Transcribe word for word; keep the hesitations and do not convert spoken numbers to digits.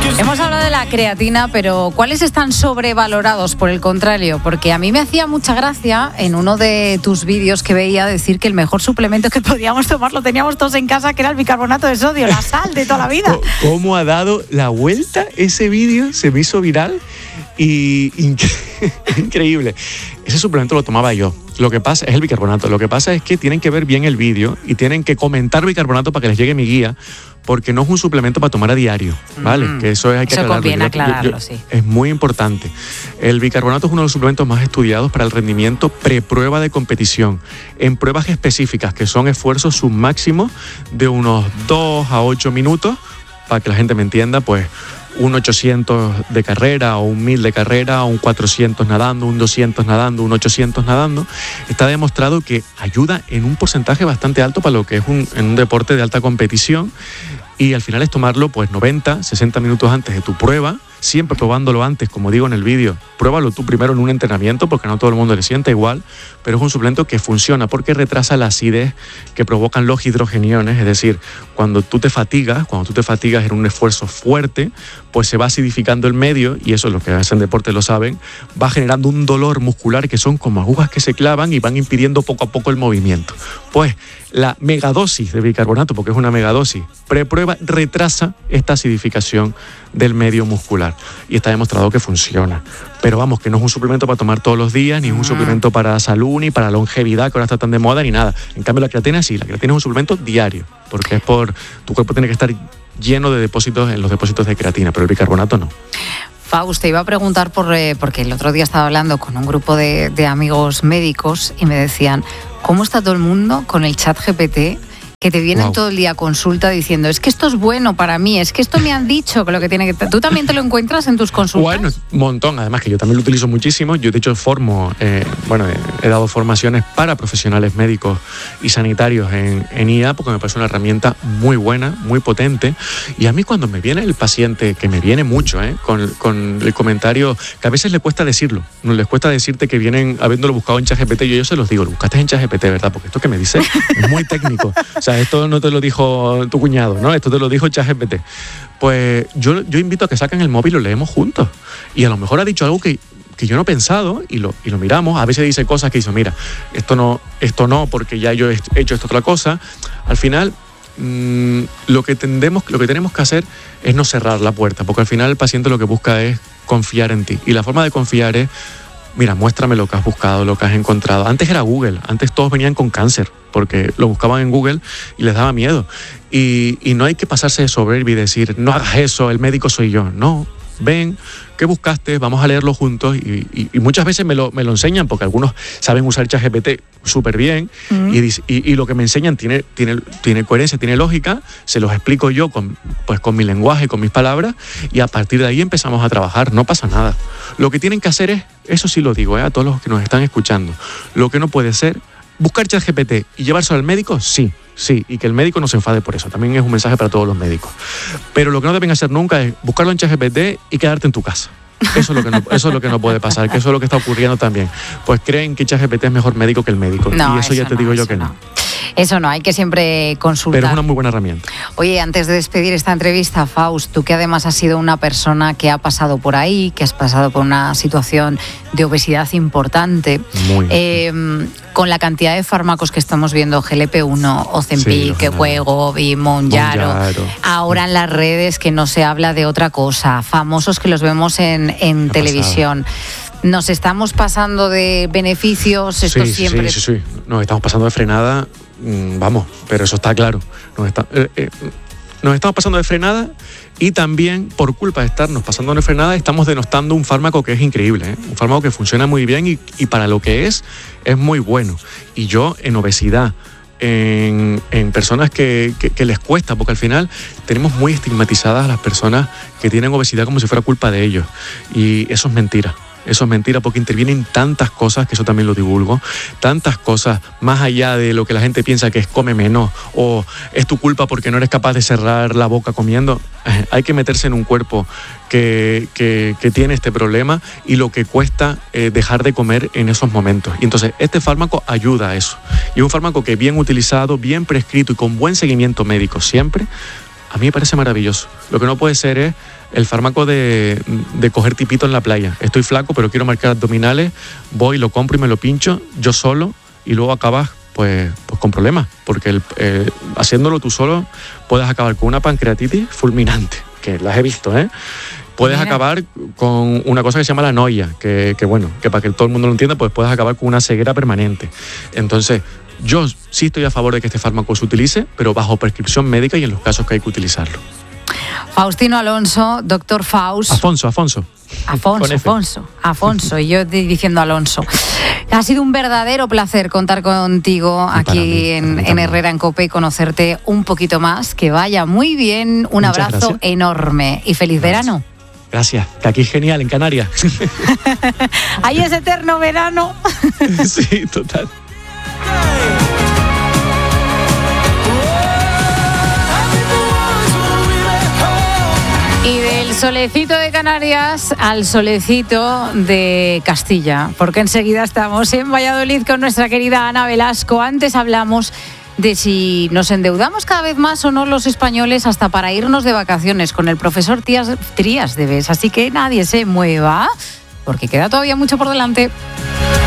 Hemos hablado de la creatina, pero ¿cuáles están sobrevalorados, por el contrario? Porque a mí me hacía mucha gracia en uno de tus vídeos que veía decir que el mejor suplemento que podíamos tomar lo teníamos todos en casa, que era el bicarbonato de sodio, la sal de toda la vida. ¿Cómo ha dado la vuelta ese vídeo? Se me hizo viral y incre- increíble. Ese suplemento lo tomaba yo. Lo que pasa es el bicarbonato. Lo que pasa es que tienen que ver bien el vídeo y tienen que comentar bicarbonato para que les llegue mi guía, porque no es un suplemento para tomar a diario, ¿vale? Mm. Que eso hay que eso aclararlo. conviene aclararlo, yo, yo, sí. Es muy importante. El bicarbonato es uno de los suplementos más estudiados para el rendimiento preprueba de competición, en pruebas específicas, que son esfuerzos submáximos de unos dos a ocho minutos, para que la gente me entienda, pues un ochocientos de carrera o un mil de carrera, o un cuatrocientos nadando, un doscientos nadando, un ochocientos nadando. Está demostrado que ayuda en un porcentaje bastante alto para lo que es un, en un deporte de alta competición, y al final es tomarlo pues noventa, sesenta minutos antes de tu prueba, siempre probándolo antes, como digo en el vídeo. Pruébalo tú primero en un entrenamiento, porque no todo el mundo le sienta igual, pero es un suplemento que funciona porque retrasa la acidez que provocan los hidrogeniones. Es decir, cuando tú te fatigas, cuando tú te fatigas en un esfuerzo fuerte, pues se va acidificando el medio, y eso los que hacen deporte lo saben, va generando un dolor muscular que son como agujas que se clavan y van impidiendo poco a poco el movimiento. Pues la megadosis de bicarbonato, porque es una megadosis, preprueba retrasa esta acidificación del medio muscular, y está demostrado que funciona. Pero vamos, que no es un suplemento para tomar todos los días, ni es un suplemento para salud, ni para longevidad, que ahora está tan de moda, ni nada. En cambio la creatina sí, la creatina es un suplemento diario, porque es por, tu cuerpo tiene que estar lleno de depósitos en los depósitos de creatina, pero el bicarbonato no. Faust, te iba a preguntar por, eh, porque el otro día estaba hablando con un grupo de, de amigos médicos y me decían, ¿cómo está todo el mundo con el chat G P T? Que te vienen wow. todo el día a consulta diciendo, es que esto es bueno para mí, es que esto me han dicho que lo que tiene que... ¿Tú también te lo encuentras en tus consultas? Bueno, un montón. Además que yo también lo utilizo muchísimo. Yo de hecho formo, eh, bueno, he dado formaciones para profesionales médicos y sanitarios en, en I A, porque me parece una herramienta muy buena, muy potente. Y a mí cuando me viene el paciente, que me viene mucho, eh, con, con el comentario, que a veces le cuesta decirlo, no les cuesta decirte que vienen habiéndolo buscado en ChatGPT, yo, yo se los digo, lo buscaste en ChatGPT, ¿verdad? Porque esto que me dice es muy técnico. O sea, esto no te lo dijo tu cuñado, ¿no? Esto te lo dijo ChatGPT. Pues yo, yo invito a que saquen el móvil y lo leemos juntos. Y a lo mejor ha dicho algo que, que yo no he pensado y lo, y lo miramos. A veces dice cosas que dice, mira, esto no, esto no, porque ya yo he hecho esta otra cosa. Al final, mmm, lo, que tendemos, lo que tenemos que hacer es no cerrar la puerta, porque al final el paciente lo que busca es confiar en ti. Y la forma de confiar es, mira, muéstrame lo que has buscado, lo que has encontrado. Antes era Google, antes todos venían con cáncer, porque lo buscaban en Google y les daba miedo. Y, y no hay que pasarse de soberbio y decir, no hagas eso, el médico soy yo. No, ven, ¿qué buscaste? Vamos a leerlo juntos. Y, y, y muchas veces me lo, me lo enseñan, porque algunos saben usar ChatGPT súper bien, mm. y, y, y lo que me enseñan tiene, tiene, tiene coherencia, tiene lógica, se los explico yo con, pues, con mi lenguaje, con mis palabras, y a partir de ahí empezamos a trabajar, no pasa nada. Lo que tienen que hacer es, eso sí lo digo, ¿eh? A todos los que nos están escuchando, lo que no puede ser, buscar ChatGPT y llevárselo al médico, sí, sí, y que el médico no se enfade por eso, también es un mensaje para todos los médicos. Pero lo que no deben hacer nunca es buscarlo en ChatGPT y quedarte en tu casa. Eso es lo que no, eso es lo que no puede pasar, que eso es lo que está ocurriendo también. Pues creen que ChatGPT es mejor médico que el médico, no, y eso, eso ya te no, digo yo que no. no. Eso no, hay que siempre consultar. Pero es una muy buena herramienta. Oye, antes de despedir esta entrevista, Faust, tú que además has sido una persona que ha pasado por ahí, que has pasado por una situación de obesidad importante, muy eh, con la cantidad de fármacos que estamos viendo, G L P uno, Ozempic, sí, Wegovy, Mounjaro, Mounjaro, ahora en las redes que no se habla de otra cosa, famosos que los vemos en, en televisión. Pasado. ¿Nos estamos pasando de beneficios? Esto sí, siempre... sí, sí, sí, nos estamos pasando de frenada, vamos, pero eso está claro. Nos, está, eh, eh, nos estamos pasando de frenada, y también por culpa de estarnos pasando de frenada estamos denostando un fármaco que es increíble, ¿eh? Un fármaco que funciona muy bien y, y para lo que es, es muy bueno. Y yo en obesidad, en, en personas que, que, que les cuesta, porque al final tenemos muy estigmatizadas a las personas que tienen obesidad como si fuera culpa de ellos, y eso es mentira. Eso es mentira, porque intervienen tantas cosas, que eso también lo divulgo, tantas cosas más allá de lo que la gente piensa que es come menos o es tu culpa porque no eres capaz de cerrar la boca comiendo. Hay que meterse en un cuerpo que, que, que tiene este problema y lo que cuesta eh, dejar de comer en esos momentos. Y entonces este fármaco ayuda a eso. Y es un fármaco que bien utilizado, bien prescrito y con buen seguimiento médico siempre, a mí me parece maravilloso. Lo que no puede ser es el fármaco de, de coger tipito en la playa. Estoy flaco, pero quiero marcar abdominales, voy, lo compro y me lo pincho yo solo, y luego acabas pues, pues con problemas, porque el, eh, haciéndolo tú solo puedes acabar con una pancreatitis fulminante, que las he visto, ¿eh? Puedes Mira. acabar con una cosa que se llama la noia, que, que bueno, que para que todo el mundo lo entienda, pues puedes acabar con una ceguera permanente. Entonces, yo sí estoy a favor de que este fármaco se utilice, pero bajo prescripción médica y en los casos que hay que utilizarlo. Faustino Alonso, doctor Faust. Afonso, Afonso. Afonso, Afonso, Afonso, y yo diciendo Alonso. Ha sido un verdadero placer contar contigo aquí mí, en, en Herrera en COPE y conocerte un poquito más. Que vaya muy bien, un Muchas abrazo gracias. enorme y feliz gracias. verano. Gracias, que aquí es genial, en Canarias. Ahí es eterno verano. Sí, total. Y del solecito de Canarias al solecito de Castilla, porque enseguida estamos en Valladolid con nuestra querida Ana Velasco. Antes hablamos de si nos endeudamos cada vez más o no los españoles hasta para irnos de vacaciones con el profesor Trías, Trías de Bes. Así que nadie se mueva, porque queda todavía mucho por delante.